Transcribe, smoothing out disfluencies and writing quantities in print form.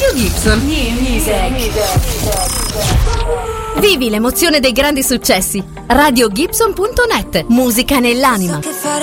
Radio Gibson. New music. Vivi l'emozione dei grandi successi. RadioGibson.net. Musica nell'anima.